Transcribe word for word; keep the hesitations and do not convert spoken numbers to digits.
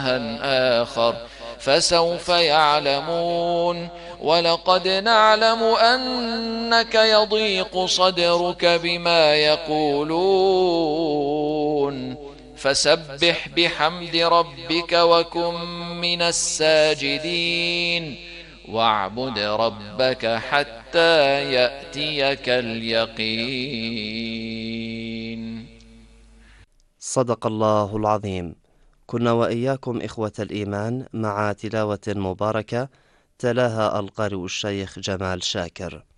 آخر فسوف يعلمون. ولقد نعلم أنك يضيق صدرك بما يقولون فسبح بحمد ربك وكن من الساجدين واعبد ربك حتى يأتيك اليقين. صدق الله العظيم. كنا وإياكم إخوة الإيمان مع تلاوة مباركة تلاها القارئ الشيخ جمال شاكر.